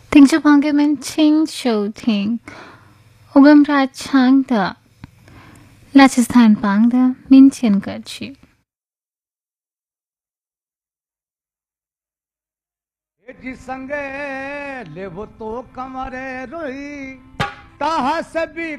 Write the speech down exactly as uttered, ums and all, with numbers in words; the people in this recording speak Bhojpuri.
听众朋友们，请收听我们来唱的拉斯坦邦的民间歌曲。 जी संगे लेव तो कमरे रोई ताहा सभी